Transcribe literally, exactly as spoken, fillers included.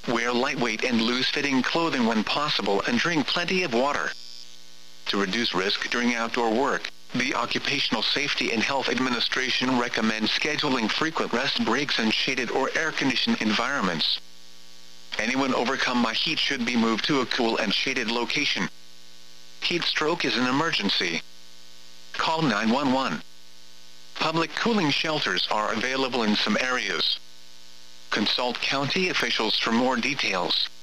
Wear lightweight and loose-fitting clothing when possible and drink plenty of water. To reduce risk during outdoor work, the Occupational Safety and Health Administration recommends scheduling frequent rest breaks in shaded or air-conditioned environments. Anyone overcome by heat should be moved to a cool and shaded location. Heat stroke is an emergency. Call nine one one. Public cooling shelters are available in some areas. Consult county officials for more details.